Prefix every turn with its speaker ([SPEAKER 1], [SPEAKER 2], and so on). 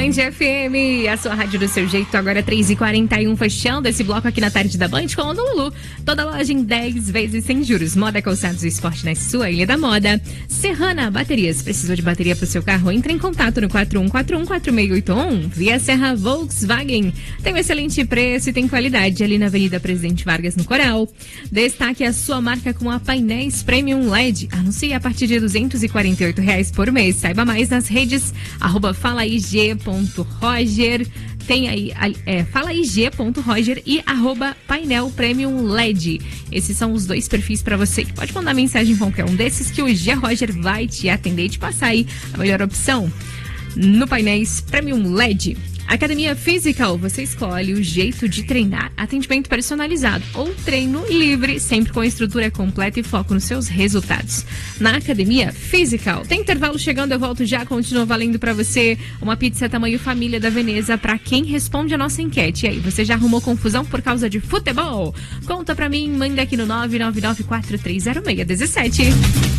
[SPEAKER 1] Band FM, a sua rádio do seu jeito, agora 3h41, fechando esse bloco aqui na tarde da Band com o Lulu. Toda loja em 10 vezes sem juros. Moda, calçados e esporte na sua Ilha da Moda. Serrana Baterias, precisou de bateria pro seu carro? Entre em contato no 4141-4681. Via Serra Volkswagen. Tem um excelente preço e tem qualidade ali na Avenida Presidente Vargas, no Coral. Destaque a sua marca com a Painéis Premium LED. Anuncie a partir de R$248 por mês. Saiba mais nas redes @falaig.roger, tem aí falaig.roger e @painel premium LED. Esses são os dois perfis para você que pode mandar mensagem em qualquer um desses que o G Roger vai te atender e te passar aí a melhor opção no Painéis Premium LED. Academia Physical, você escolhe o jeito de treinar. Atendimento personalizado ou treino livre, sempre com a estrutura completa e foco nos seus resultados. Na Academia Physical. Tem intervalo chegando, eu volto já, continua valendo pra você uma pizza tamanho família da Veneza pra quem responde a nossa enquete. E aí, você já arrumou confusão por causa de futebol? Conta pra mim, manda aqui no 999430617.